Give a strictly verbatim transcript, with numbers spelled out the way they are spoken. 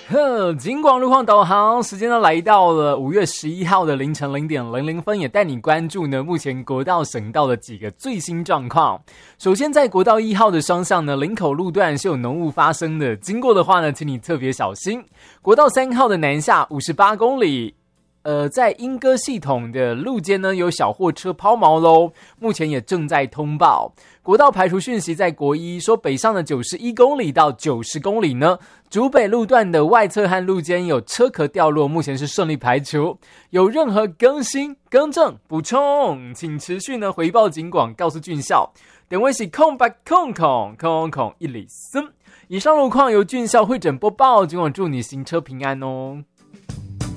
呵，警广路况导航时间呢来到了五月十一号的凌晨零点零零分，也带你关注呢目前国道省道的几个最新状况。首先在国道一号的双向呢，林口路段是有浓雾发生的，经过的话呢，请你特别小心。国道三号的南下五十八公里。呃，在莺歌系统的路肩呢，有小货车抛锚喽，目前也正在通报。国道排除讯息在国一说，北上的九十一公里到九十公里呢，竹北路段的外侧和路肩有车壳掉落，目前是顺利排除。有任何更新、更正、补充，请持续呢回报警广，告诉俊校。点位是空白空空空空一里森。以上路况由俊校会诊播报，警广祝你行车平安哦。